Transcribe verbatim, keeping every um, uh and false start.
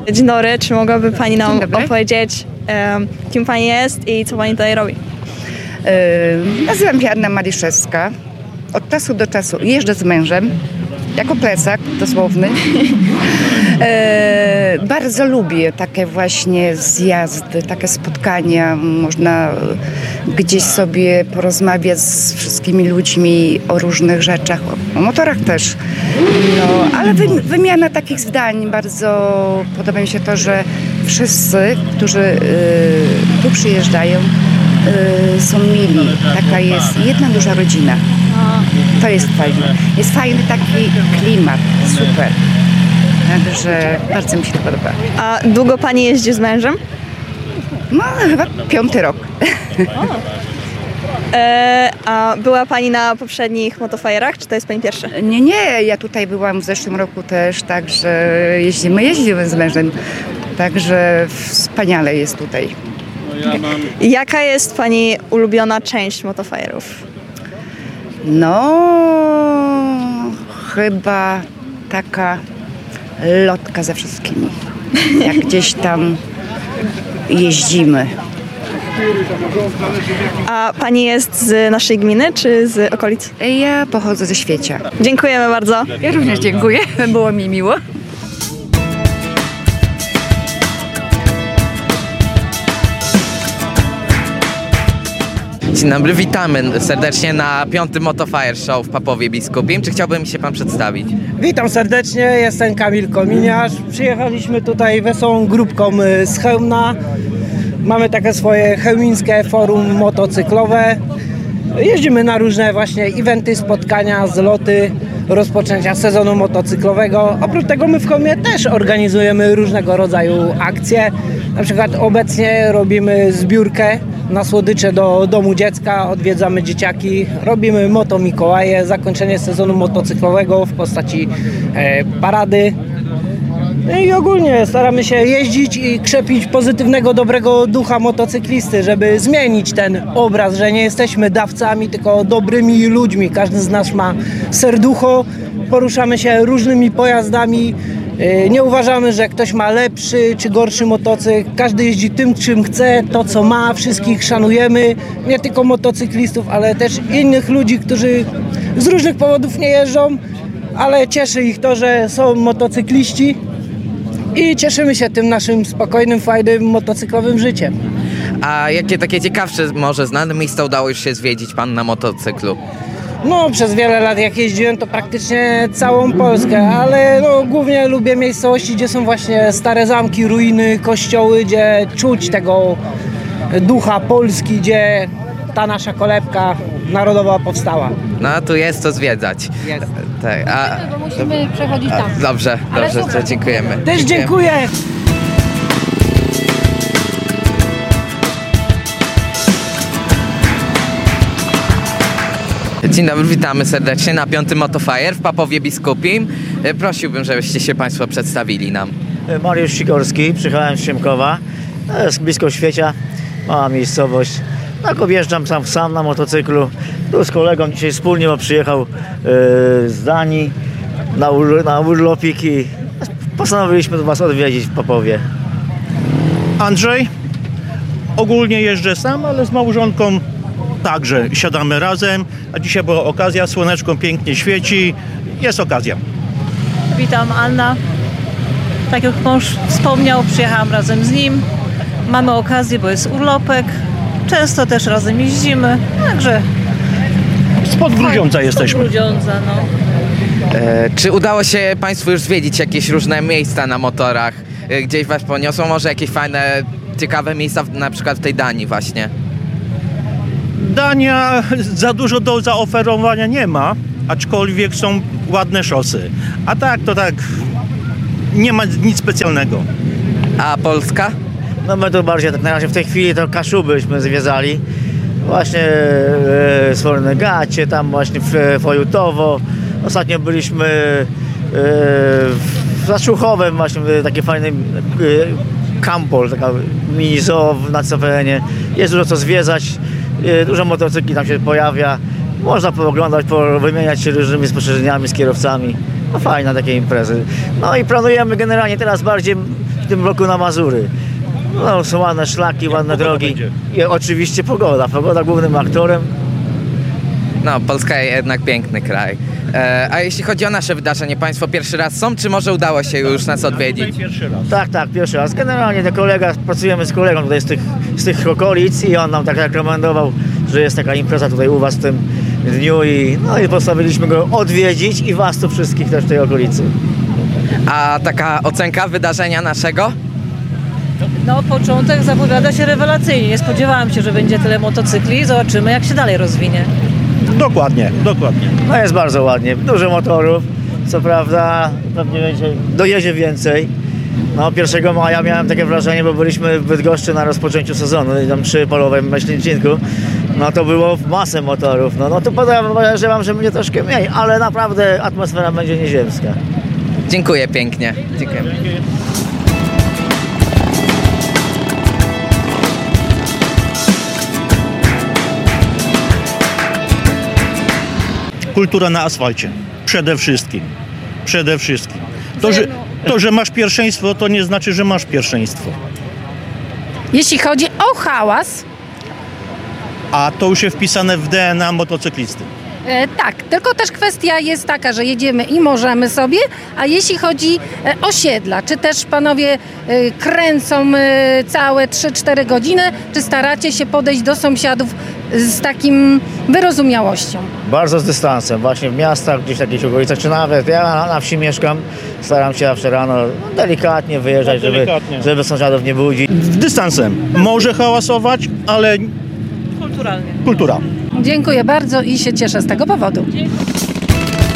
Dzień dobry, czy mogłaby Pani nam Dzień dobry. opowiedzieć, um, kim Pani jest i co Pani tutaj robi? Yy, nazywam się Anna Maliszewska. Od czasu do czasu jeżdżę z mężem, jako plecak dosłowny. Yy, bardzo lubię takie właśnie zjazdy, takie spotkania. Można gdzieś sobie porozmawiać z wszystkimi ludźmi o różnych rzeczach, o, o motorach też. No, ale wy, wymiana takich zdań, bardzo podoba mi się to, że wszyscy, którzy yy, tu przyjeżdżają, yy, są mili. Taka jest jedna duża rodzina. To jest fajne. Jest fajny taki klimat, super. Także bardzo mi się to podoba. A długo Pani jeździ z mężem? No chyba piąty rok. E, a była Pani na poprzednich motofajerach, czy to jest Pani pierwszy? Nie, nie, ja tutaj byłam w zeszłym roku też, także jeździmy, jeździmy z mężem. Także wspaniale jest tutaj. Jaka jest Pani ulubiona część motofajerów? No, chyba taka lotka ze wszystkimi. Jak gdzieś tam jeździmy. A Pani jest z naszej gminy, czy z okolic? Ja pochodzę ze Świecia. Dziękujemy bardzo. Ja również dziękuję, było mi miło. Dzień dobry, witamy serdecznie na piątym Motofire Show w Papowie Biskupim. Czy chciałby mi się Pan przedstawić? Witam serdecznie, jestem Kamil Kominiarz. Przyjechaliśmy tutaj wesołą grupką z Chełmna. Mamy takie swoje chełmińskie forum motocyklowe. Jeździmy na różne właśnie eventy, spotkania, zloty, rozpoczęcia sezonu motocyklowego. Oprócz tego my w Chełmie też organizujemy różnego rodzaju akcje. Na przykład obecnie robimy zbiórkę na słodycze do domu dziecka, odwiedzamy dzieciaki, robimy Moto Mikołaje, zakończenie sezonu motocyklowego w postaci e, parady. No i ogólnie staramy się jeździć i krzepić pozytywnego, dobrego ducha motocyklisty, żeby zmienić ten obraz, że nie jesteśmy dawcami, tylko dobrymi ludźmi. Każdy z nas ma serducho, poruszamy się różnymi pojazdami. Nie uważamy, że ktoś ma lepszy czy gorszy motocykl. Każdy jeździ tym, czym chce, to co ma. Wszystkich szanujemy. Nie tylko motocyklistów, ale też innych ludzi, którzy z różnych powodów nie jeżdżą, ale cieszy ich to, że są motocykliści i cieszymy się tym naszym spokojnym, fajnym, motocyklowym życiem. A jakie takie ciekawsze, może znane miejsca udało już się zwiedzić Pan na motocyklu? No, przez wiele lat jak jeździłem, to praktycznie całą Polskę, ale no, głównie lubię miejscowości, gdzie są właśnie stare zamki, ruiny, kościoły, gdzie czuć tego ducha Polski, gdzie ta nasza kolebka narodowa powstała. No, tu jest co zwiedzać. Jest. Tak, a... To musimy przechodzić tam. Dobrze, dobrze, to dziękujemy. Też dziękuję! Dzień dobry, witamy serdecznie na piątym Motofire w Papowie Biskupim. Prosiłbym, żebyście się Państwo przedstawili nam. Mariusz Sikorski, przyjechałem z Siemkowa, to jest blisko Świecia, mała miejscowość. Tak objeżdżam sam, sam na motocyklu, tu z kolegą dzisiaj wspólnie, bo przyjechał yy, z Danii na, ur, na urlopik i postanowiliśmy Was odwiedzić w Papowie. Andrzej, ogólnie jeżdżę sam, ale z małżonką także siadamy razem, a dzisiaj była okazja, słoneczko pięknie świeci, jest okazja. Witam, Anna. Tak jak mąż wspomniał, przyjechałam razem z nim. Mamy okazję, bo jest urlopek. Często też razem jeździmy, także... Spod Grudziądza jesteśmy. Spod Grudziądza, no. E, czy udało się Państwu już zwiedzić jakieś różne miejsca na motorach? E, gdzieś Was poniosło? Może jakieś fajne, ciekawe miejsca, w, na przykład w tej Danii właśnie? Dania za dużo do zaoferowania nie ma, aczkolwiek są ładne szosy. A tak, to tak, nie ma nic specjalnego. A Polska? No my tu bardziej, tak na razie w tej chwili to Kaszubyśmy zwiedzali. Właśnie e, Sforne Gacie, tam właśnie w Fojutowo. Ostatnio byliśmy e, w Zaszuchowem, właśnie takie fajne e, Kampol, taka mini zoo na Ceferenie. Jest dużo co zwiedzać, e, dużo motocykli tam się pojawia. Można pooglądać, wymieniać się różnymi spostrzeżeniami z kierowcami. No fajne takie imprezy. No i planujemy generalnie teraz bardziej w tym roku na Mazury. No, są ładne szlaki, ładne drogi. Będzie. I oczywiście pogoda. Pogoda głównym aktorem. No, Polska jednak piękny kraj. E, a jeśli chodzi o nasze wydarzenie, Państwo pierwszy raz są, czy może udało się już nas odwiedzić? Pierwszy raz. Tak, tak, pierwszy raz. Generalnie to kolega, pracujemy z kolegą tutaj z tych, z tych okolic i on nam tak rekomendował, że jest taka impreza tutaj u was w tym dniu i, no i postanowiliśmy go odwiedzić i was tu wszystkich też w tej okolicy. A taka ocenka wydarzenia naszego? No, początek zapowiada się rewelacyjnie. Nie spodziewałam się, że będzie tyle motocykli. Zobaczymy, jak się dalej rozwinie. Dokładnie, dokładnie. No jest bardzo ładnie, dużo motorów, co prawda pewnie będzie, dojedzie więcej. No pierwszego maja miałem takie wrażenie, bo byliśmy w Bydgoszczy na rozpoczęciu sezonu, tam przy polowym Myślincinku. No to było masę motorów, no, no to podejrzewam, że będzie troszkę mniej, ale naprawdę atmosfera będzie nieziemska. Dziękuję pięknie. Dziękuję. Kultura na asfalcie. Przede wszystkim. Przede wszystkim. To, że, to, że masz pierwszeństwo, to nie znaczy, że masz pierwszeństwo. Jeśli chodzi o hałas, A to już jest wpisane w D N A motocyklisty. e, tak, tylko też kwestia jest taka, że jedziemy i możemy sobie, a jeśli chodzi e, o siedla, czy też panowie e, kręcą e, całe trzy cztery godziny, czy staracie się podejść do sąsiadów z takim wyrozumiałością? Bardzo z dystansem, właśnie w miastach, gdzieś w jakichś okolicach, czy nawet ja na, na wsi mieszkam, staram się zawsze rano no, delikatnie wyjeżdżać, No, delikatnie. Żeby, żeby sąsiadów nie budzić. Dystansem. Może hałasować, ale Kulturalnie. kultura. Dziękuję bardzo i się cieszę z tego powodu.